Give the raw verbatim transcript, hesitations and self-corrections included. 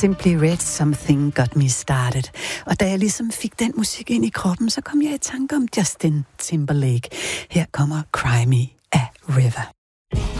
Simply Red, Something Got Me Started. Og da jeg ligesom fik den musik ind i kroppen, så kom jeg i tanke om Justin Timberlake. Her kommer Cry Me a River.